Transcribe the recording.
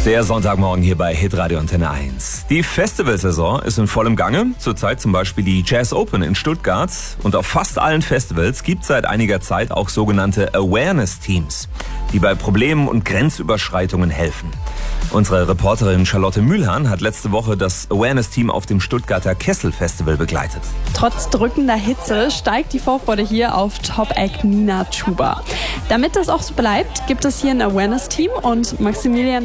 Der Sonntagmorgen hier bei Hitradio Antenne 1. Die Festivalsaison ist in vollem Gange. Zurzeit zum Beispiel die Jazz Open in Stuttgart. Und auf fast allen Festivals gibt es seit einiger Zeit auch sogenannte Awareness-Teams, die bei Problemen und Grenzüberschreitungen helfen. Unsere Reporterin Charlotte Mühlhahn hat letzte Woche das Awareness-Team auf dem Stuttgarter Kessel-Festival begleitet. Trotz drückender Hitze steigt die Vorfreude hier auf Top-Act Nina Chuba. Damit das auch so bleibt, gibt es hier ein Awareness-Team und Maximilian